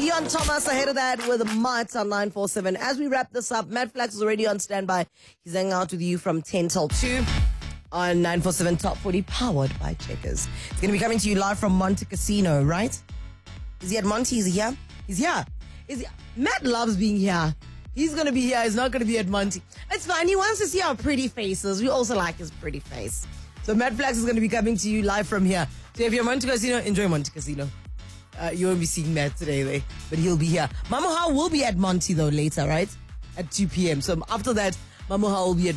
Leon Thomas ahead of that with Mats on 947. As we wrap this up, Matt Flax is already on standby. He's hanging out with you from 10 till 2 on 947 Top 40, powered by Checkers. It's going to be coming to you live from Monte Casino, right? Is he at Monte? Is he here? He's here. Matt loves being here. He's going to be here. He's not going to be at Monte. It's fine. He wants to see our pretty faces. We also like his pretty face. So Matt Flax is going to be coming to you live from here. So if you're Monte Casino, enjoy Monte Casino. You won't be seeing Matt today, but he'll be here. Mamoha will be at Monte, though, later, right? At 2 p.m. So after that, Mamoha will be at